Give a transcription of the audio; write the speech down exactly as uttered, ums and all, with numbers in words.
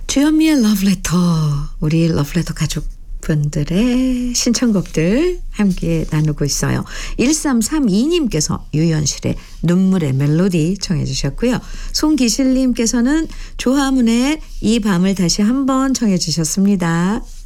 주현미의 러브레터, 우리 러브레터 가족분들의 신청곡들 함께 나누고 있어요. 일삼삼이 님께서 유연실의 눈물의 멜로디 청해 주셨고요. 송기실님께서는 조화문의 이 밤을 다시 한번 청해 주셨습니다.